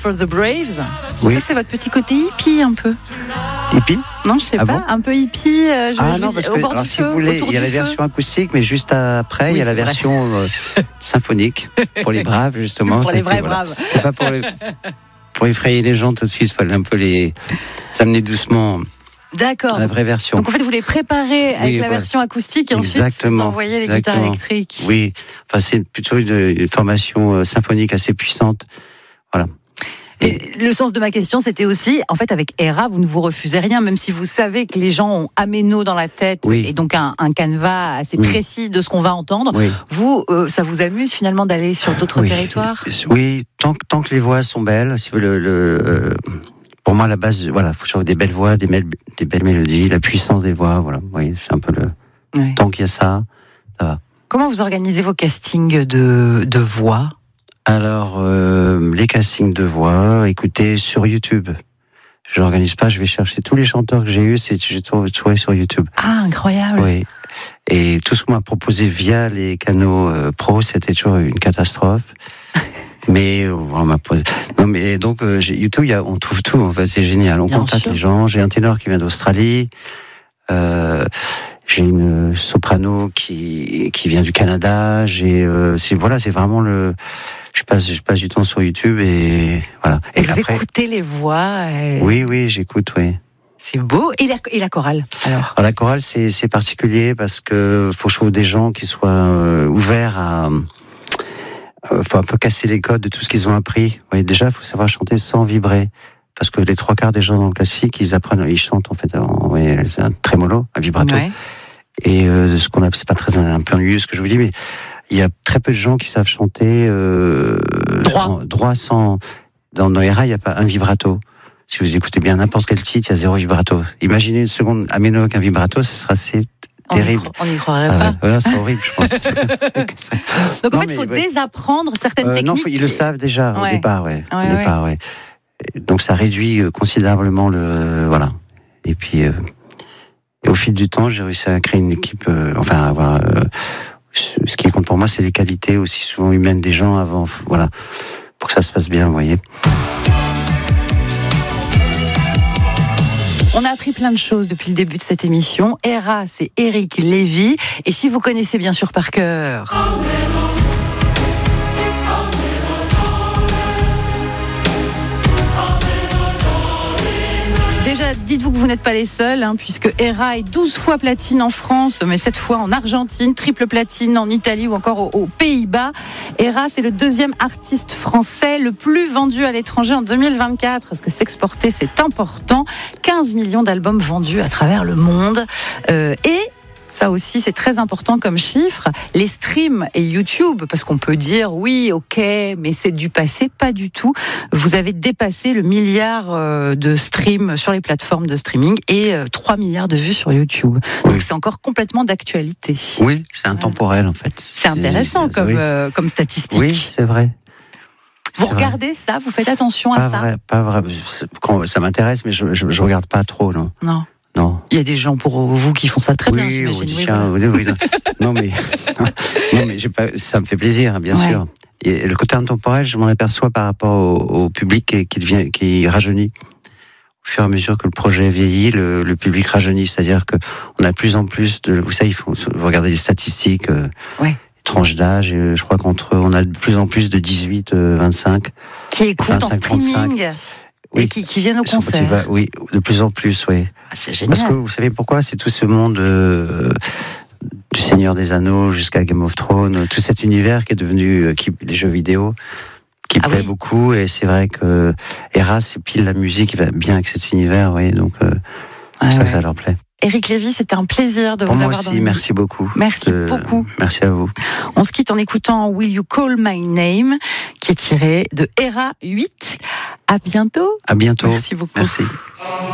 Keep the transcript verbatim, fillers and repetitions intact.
for the Braves. Oui. Ça, c'est votre petit côté hippie un peu. Hippie? Non, je sais Ah pas, bon un peu hippie. Euh, je, Ah je non, vous- parce au que bord alors, du si feu, vous voulez, autour il y a du la feu. version acoustique, mais juste après, Oui, il y a la c'est vrai. version euh, symphonique pour les braves, justement. Pour les C'était, vrais voilà. braves. C'est pas pour les, pour effrayer les gens tout de suite, il fallait un peu les amener doucement D'accord. à la vraie version. Donc en fait, vous les préparez avec Oui, la voilà. version acoustique et ensuite Exactement, vous envoyez les exactement. guitares électriques. Oui, enfin c'est plutôt une, une formation euh, symphonique assez puissante. Voilà. Et le sens de ma question, c'était aussi, en fait, avec Hera, vous ne vous refusez rien, même si vous savez que les gens ont Améno dans la tête Oui. et donc un, un canevas assez Oui. précis de ce qu'on va entendre. Oui. Vous, euh, ça vous amuse finalement d'aller sur d'autres Oui. territoires? Oui, tant, que- tant que les voix sont belles, si vous voulez, le, le, euh, pour moi, la base, voilà, faut toujours des belles voix, des, belles- des belles mélodies, la puissance des voix, voilà. Vous voyez, c'est un peu le. Ouais. Tant qu'il y a ça, ça va. Comment vous organisez vos castings de, de voix? Alors, euh, les castings de voix, écoutez, sur YouTube. Je n'organise pas, je vais chercher tous les chanteurs que j'ai eus, c'est, j'ai trouvé, trouvé sur YouTube. Ah, incroyable. Oui. Et tout ce qu'on m'a proposé via les canaux euh, pro, c'était toujours une catastrophe. Mais euh, on m'a posé. Non, mais donc euh, j'ai, YouTube, il y a, on trouve tout. En fait, c'est génial. On Bien contacte sûr. les gens. J'ai un ténor qui vient d'Australie. Euh, j'ai une soprano qui qui vient du Canada. J'ai euh, c'est voilà, c'est vraiment le. Je passe je passe du temps sur YouTube et voilà. Et, Et vous après, écoutez les voix. et- oui oui, j'écoute, oui. C'est beau. Et la, et la chorale, alors? Alors la chorale, c'est c'est particulier parce que faut que je trouve des gens qui soient euh, ouverts à. Euh, faut un peu casser les codes de tout ce qu'ils ont appris. Oui, déjà, il faut savoir chanter sans vibrer. Parce que les trois quarts des gens dans le classique, ils apprennent, ils chantent en fait, en, oui, c'est un trémolo, un vibrato. Ouais. Et euh, ce qu'on appelle, c'est pas très un peu ennuyeux ce que je vous dis, mais il y a très peu de gens qui savent chanter euh, Droit. en- droit sans. Dans Noera, il n'y a pas un vibrato. Si vous écoutez bien n'importe quel titre, il y a zéro vibrato. Imaginez une seconde Améno avec un vibrato, ce sera assez On y terrible. cro- On n'y croirait Ah pas. ouais, voilà, c'est horrible, je pense. Donc en Non, fait, il mais, faut ouais. désapprendre certaines Euh, techniques. non, faut- ils le savent déjà Ouais. au départ, ouais. Ouais, au ouais. départ, ouais. Et donc ça réduit euh, considérablement le, euh, voilà. Et puis, euh, et au fil du temps, j'ai réussi à créer une équipe, euh, enfin, à avoir. Euh, ce ce qui compte pour moi, c'est les qualités aussi souvent humaines des gens avant, f- voilà, pour que ça se passe bien, vous voyez. On a appris plein de choses depuis le début de cette émission. Hera, c'est Eric Lévy. Et si vous connaissez bien sûr par cœur... Déjà, dites-vous que vous n'êtes pas les seuls, hein, puisque Hera est douze fois platine en France, mais cette fois en Argentine, triple platine en Italie ou encore aux, aux Pays-Bas. Hera, c'est le deuxième artiste français le plus vendu à l'étranger en deux mille vingt-quatre, parce que s'exporter, c'est important. quinze millions d'albums vendus à travers le monde. Euh, et... Ça aussi, c'est très important comme chiffre. Les streams et YouTube, parce qu'on peut dire oui, ok, mais c'est du passé, pas du tout. Vous avez dépassé le milliard euh, de streams sur les plateformes de streaming et euh, trois milliards de vues sur YouTube. Oui. Donc c'est encore complètement d'actualité. Oui, c'est intemporel en fait. C'est intéressant c'est- comme, oui. euh, comme statistique. Oui, c'est vrai. Vous C'est vrai. regardez ça, vous faites attention à Pas ça? vrai, pas vrai. C'est- quand- Ça m'intéresse, mais je, je, je regarde pas trop, non. Non. Non. Il y a des gens pour vous qui font ça très bien, Oui, j'imagine. oui, Oui, tiens, voilà. oui, oui, non. non, mais, non, mais j'ai pas, ça me fait plaisir, hein, bien Ouais. sûr. Et le côté intemporel, je m'en aperçois par rapport au, au public qui, qui devient, qui rajeunit. Au fur et à mesure que le projet vieillit, le, le public rajeunit. C'est-à-dire que on a de plus en plus de, vous savez, il faut vous regardez les statistiques, euh, Ouais. tranches d'âge, et je crois qu'entre, on a de plus en plus de dix-huit, vingt-cinq. Qui écoutent en vingt-cinq, streaming et Oui. qui, qui viennent au Qui sont- qui concert. va- oui, de plus en plus, oui. Ah, c'est génial. Parce que vous savez pourquoi? C'est tout ce monde euh, du Seigneur des Anneaux jusqu'à Game of Thrones, tout cet univers qui est devenu euh, qui, les jeux vidéo, qui Ah plaît oui. beaucoup. Et c'est vrai que Hera, c'est pile la musique qui va bien avec cet univers, oui. Donc euh, Ah ça, ouais. ça leur plaît. Eric Lévy, c'était un plaisir de Pour vous moi avoir dans aussi, le- merci beaucoup. Merci Euh, beaucoup. Merci à vous. On se quitte en écoutant Will You Call My Name, qui est tiré de Hera huit. À bientôt. À bientôt. Merci beaucoup. Merci.